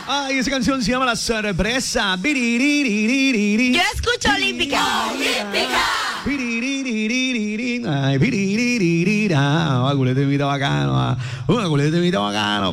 Ay, esa canción se llama La Sorpresa. Yo escucho Olímpica. Ay, culete, mira bacano. Culete, mira bacano.